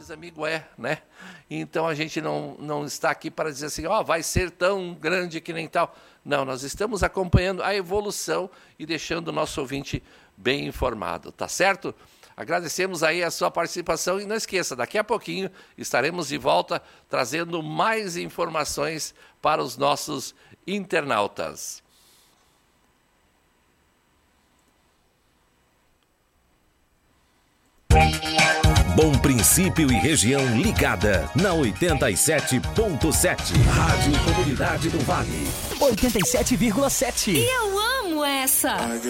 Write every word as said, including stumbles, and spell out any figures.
mais amigo é, né? Então a gente não, não está aqui para dizer assim, ó, oh, vai ser tão grande que nem tal. Não, nós estamos acompanhando a evolução e deixando o nosso ouvinte bem informado, tá certo? Agradecemos aí a sua participação e não esqueça, daqui a pouquinho estaremos de volta trazendo mais informações para os nossos internautas. Bom Princípio e região ligada na oitenta e sete ponto sete. Rádio Comunidade do Vale. oitenta e sete vírgula sete. E eu amo essa!